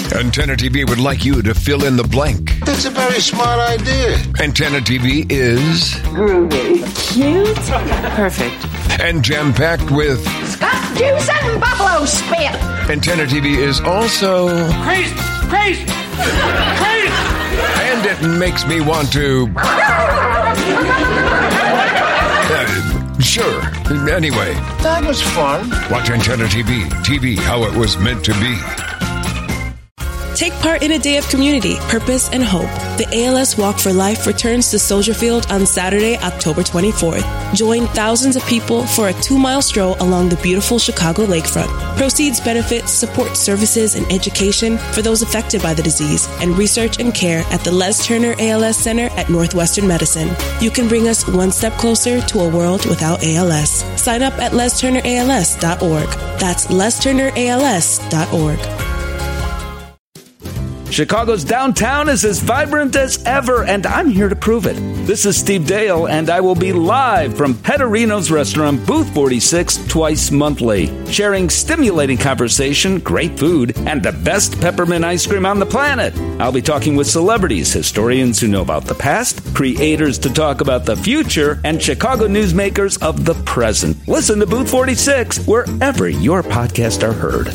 Antenna TV would like you to fill in the blank. That's a very smart idea. Antenna TV is groovy, cute, perfect, and jam-packed with Scott juice and buffalo spit. Antenna TV is also crazy. And it makes me want to sure. Anyway, that was fun. Watch Antenna TV. TV how it was meant to be. Take part in a day of community, purpose, and hope. The ALS Walk for Life returns to Soldier Field on Saturday, October 24th. Join thousands of people for a 2-mile stroll along the beautiful Chicago lakefront. Proceeds benefit support services and education for those affected by the disease and research and care at the Les Turner ALS Center at Northwestern Medicine. You can bring us one step closer to a world without ALS. Sign up at lesturnерals.org. That's lesturnерals.org. Chicago's downtown is as vibrant as ever, and I'm here to prove it. This is Steve Dale, and I will be live from Pedorino's Restaurant, Booth 46, twice monthly, sharing stimulating conversation, great food, and the best peppermint ice cream on the planet. I'll be talking with celebrities, historians who know about the past, creators to talk about the future, and Chicago newsmakers of the present. Listen to Booth 46 wherever your podcasts are heard.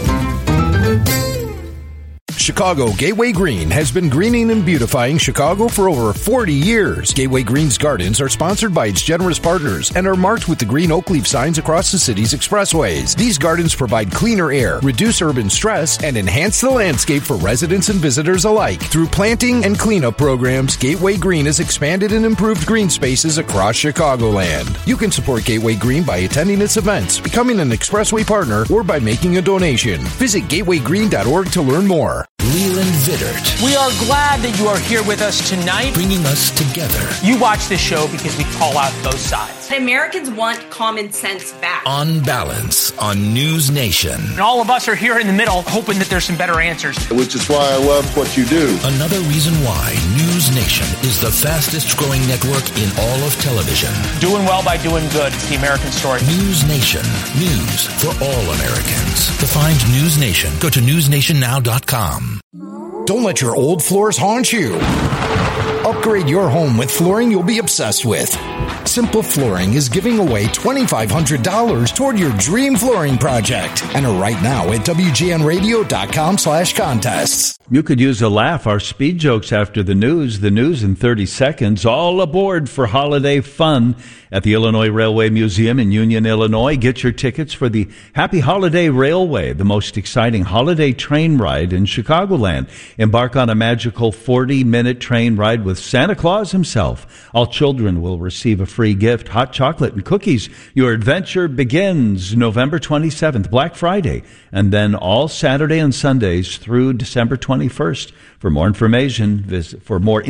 Chicago Gateway Green has been greening and beautifying Chicago for over 40 years. Gateway Green's gardens are sponsored by its generous partners and are marked with the green oak leaf signs across the city's expressways. These gardens provide cleaner air, reduce urban stress, and enhance the landscape for residents and visitors alike. Through planting and cleanup programs, Gateway Green has expanded and improved green spaces across Chicagoland. You can support Gateway Green by attending its events, becoming an expressway partner, or by making a donation. Visit gatewaygreen.org to learn more. Leland Vittert. We are glad that you are here with us tonight. Bringing us together. You watch this show because we call out both sides. Americans want common sense back. On Balance on News Nation. And all of us are here in the middle hoping that there's some better answers. Which is why I love what you do. Another reason why News Nation is the fastest growing network in all of television. Doing well by doing good. It's the American story. News Nation. News for all Americans. To find News Nation, go to newsnationnow.com. Don't let your old floors haunt you. Upgrade your home with flooring you'll be obsessed with. Simple Flooring is giving away $2,500 toward your dream flooring project. Enter right now at WGNradio.com/contests. You could use a laugh. Our speed jokes after the news in 30 seconds. All aboard for holiday fun at the Illinois Railway Museum in Union, Illinois. Get your tickets for the Happy Holiday Railway, the most exciting holiday train ride in Chicagoland. Embark on a magical 40-minute train ride with Santa Claus himself. All children will receive a free gift, hot chocolate and cookies. Your adventure begins November 27th, Black Friday, and then all Saturday and Sundays through December 21st. For more information, visit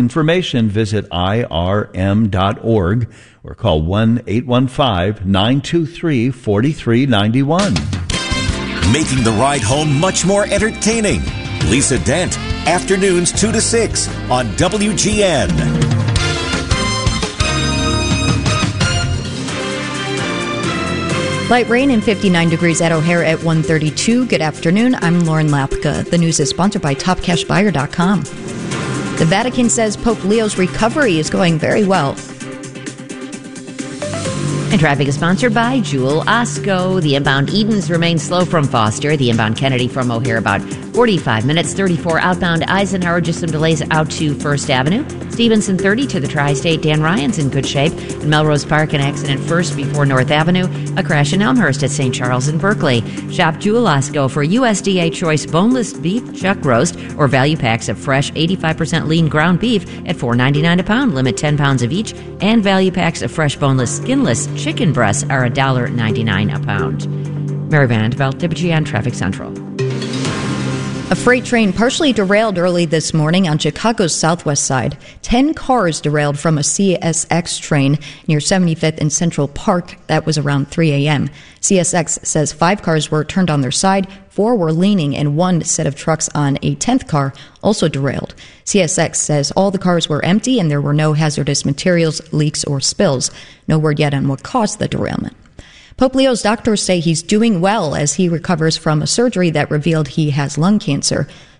irm.org or call 1-815-923-4391. Making the ride home much more entertaining. Lisa Dent, afternoons 2 to 6 on WGN. Light rain and 59 degrees at O'Hare at 1:32. Good afternoon. I'm Lauren Lapka. The news is sponsored by TopCashBuyer.com. The Vatican says Pope Leo's recovery is going very well. And traffic is sponsored by Jewel Osco. The inbound Edens remains slow from Foster. The inbound Kennedy from O'Hare about 45 minutes. 34 outbound Eisenhower, just some delays out to First Avenue. Stevenson 30 to the Tri-State. Dan Ryan's in good shape. In Melrose Park, an accident first before North Avenue. A crash in Elmhurst at St. Charles and Berkeley. Shop Jewel Osco for USDA choice boneless beef chuck roast or value packs of fresh 85% lean ground beef at $4.99 a pound. Limit 10 pounds of each. And value packs of fresh boneless skinless chicken breasts are $1.99 a pound. Mary Van Anteveld, WGN Traffic Central. A freight train partially derailed early this morning on Chicago's southwest side. 10 cars derailed from a CSX train near 75th and Central Park. That was around 3 a.m. CSX says 5 cars were turned on their side, 4 were leaning, and 1 set of trucks on a 10th car also derailed. CSX says all the cars were empty and there were no hazardous materials, leaks, or spills. No word yet on what caused the derailment. Pope Leo's doctors say he's doing well as he recovers from a surgery that revealed he has lung cancer.